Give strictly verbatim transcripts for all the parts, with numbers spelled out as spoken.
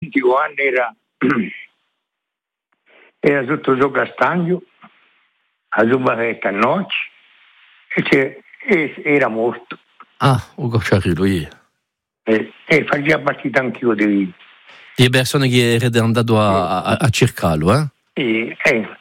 ventiquattro anni era, era sotto il castagno, a Zubaretta a noce, e, e era morto. Ah, Ugo Ciarrillo, yeah. E, e faceva partita anch'io di... Le persone che erano andate a, a, a cercarlo, eh? E, e,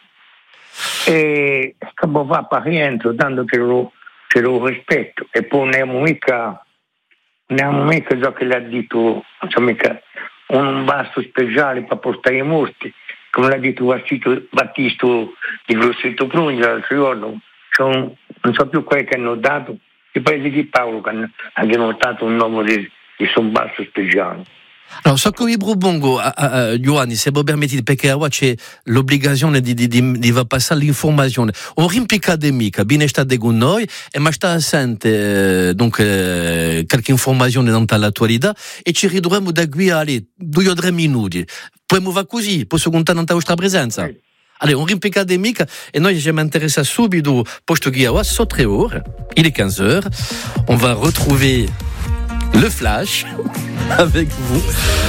e stavo a pazienza, tanto che lo, che lo rispetto, e poi non abbiamo mica, non abbiamo mica ciò che l'ha detto, non so mica un basto speciale per portare i morti, come l'ha detto Battista di Grosseto Prugna l'altro giorno, non so più quelli che hanno dato, i paesi di Paolo che hanno, hanno dato un nome di, di son basto speciale. Allora, so che Bongo, Giovanni, se voi permettete, perché ora c'è l'obbligazione di, di, di, di passare l'informazione. Olimpica accademica, bene sta con noi, e ma sta assente, donc, eh, qualche informazione dall'attualità, e ci ridurremo da qui a due o tre minuti. Poi va così, posso contare la vostra presenza? Allora, Olimpica accademica, et noi ci interessa subito, posto che ora sono tre ore, il est quinze heures, on va retrouver le flash avec vous,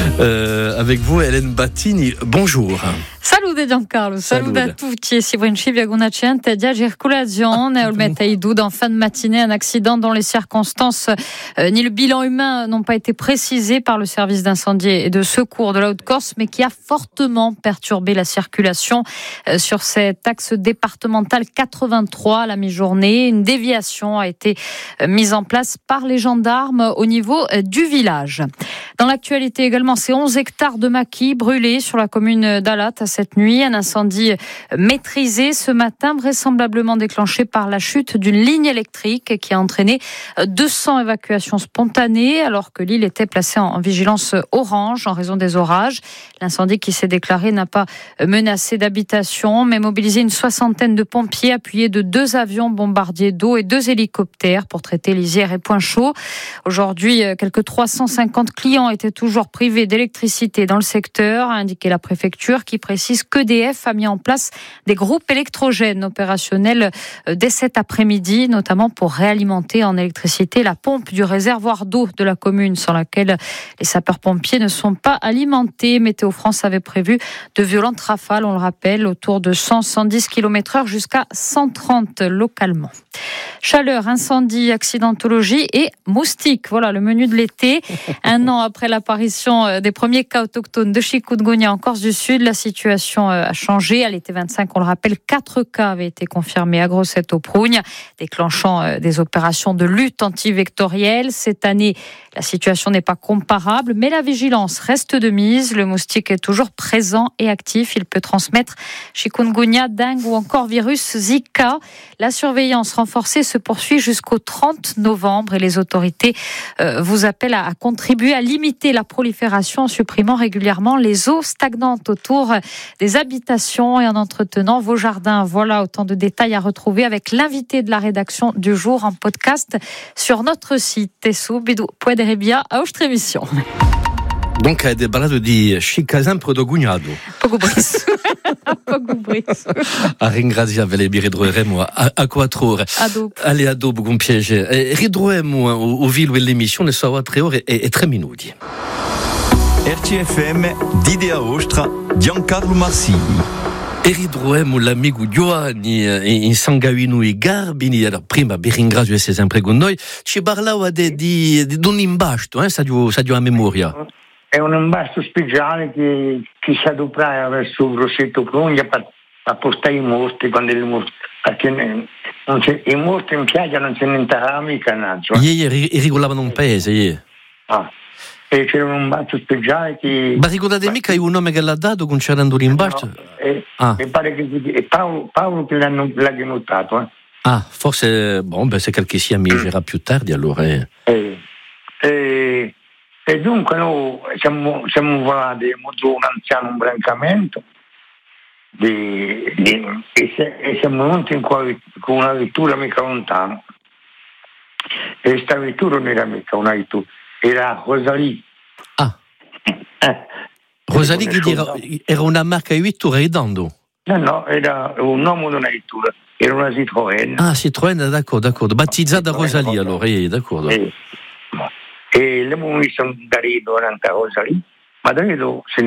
euh, avec vous Hélène Battini. Bonjour. Salute Giancarlo, salute a tutti e si principia con un accidente di circolazione o il Metaidoud en fin de matinée, un accident dont les circonstances euh, ni le bilan humain n'ont pas été précisés par le service d'incendie et de secours de la Haute-Corse, mais qui a fortement perturbé la circulation euh, sur cet axe départemental quatre-vingt-trois à la mi-journée. Une déviation a été euh, mise en place par les gendarmes au niveau euh, du village. Dans l'actualité également, ces onze hectares de maquis brûlés sur la commune d'Alat cette nuit. Un incendie maîtrisé ce matin, vraisemblablement déclenché par la chute d'une ligne électrique qui a entraîné deux cents évacuations spontanées alors que l'île était placée en vigilance orange en raison des orages. L'incendie qui s'est déclaré n'a pas menacé d'habitation, mais mobilisé une soixantaine de pompiers appuyés de deux avions bombardiers d'eau et deux hélicoptères pour traiter lisières et points chauds. Aujourd'hui, quelques trois cent cinquante clients étaient toujours privés d'électricité dans le secteur, a indiqué la préfecture qui précise qu'E D F a mis en place des groupes électrogènes opérationnels dès cet après-midi, notamment pour réalimenter en électricité la pompe du réservoir d'eau de la commune sans laquelle les sapeurs-pompiers ne sont pas alimentés. Météo France avait prévu de violentes rafales, on le rappelle, autour de cent à cent dix kilomètres heure jusqu'à cent trente localement. Chaleur, incendie, accidentologie et moustiques. Voilà le menu de l'été. Un an après l'apparition des premiers cas autochtones de chikungunya en Corse du Sud, la situation a changé. À l'été vingt-cinq, on le rappelle, quatre cas avaient été confirmés à Grosseto-Prugna, déclenchant des opérations de lutte antivectorielle. Cette année, la situation n'est pas comparable, mais la vigilance reste de mise. Le moustique est toujours présent et actif. Il peut transmettre chikungunya, dengue ou encore virus Zika. La surveillance renforcée se poursuit jusqu'au trente novembre et les autorités euh, vous appellent à, à contribuer à limiter la prolifération en supprimant régulièrement les eaux stagnantes autour des habitations et en entretenant vos jardins. Voilà autant de détails à retrouver avec l'invité de la rédaction du jour en podcast sur notre site tessubidu punto rebia a vostra émission. Donc, hai parlato di Chica sempre do Gugnado. Poco bris. Poco bris. A ringraziare le bi ridroeremo a, a quattro ore. A dopo. Allez, a dopo, con piacere. E ridroeremo o, o vilo l'emissione sono a tre ore e, e tre minuti. R C F M, Dide a Ostra, Giancarlo Marsini. E ridroemo l'amico Giovanni in Sanguino e Garbini. Allora, prima vi ringrazio di essere sempre con noi. Ci parlava di, di, di un imbasto, eh? Sadio, sadio a memoria. È un imbasto speciale che, che si adoprava verso Grosseto Prugna per, per portare i morti quando i morti, perché non c'è, i morti in piaggia non ce ne entrava mica naggio. Eh? Ieri regolavano un paese, ieri. Ah, e c'era un imbasto speciale che... Ma ricordate mica un nome che l'ha dato concernendo l'imbasto? No, eh, ah. Mi pare che è Paolo, Paolo che l'hanno, l'ha denotato. Eh. Ah, forse, bon, beh, se qualche si amicherà più tardi allora. Eh. Eh, eh, E dunque noi siamo, siamo volati, abbiamo trovato un anziano imbrancamento di, di, e, se, e siamo venuti in qua, con una vettura mica lontano. E questa vettura non era mica una vettura, era Rosalie. Ah. Eh, Rosalie che era, era una marca di vettura Redondo? No, no, era un nome di una vettura, era una Citroën. Ah, Citroën, d'accordo, d'accordo. Battezzata Rosalie allora, eh, d'accordo. Eh. E l'abbiamo visto da Redo, davanti a Rosalie, ma da Redo se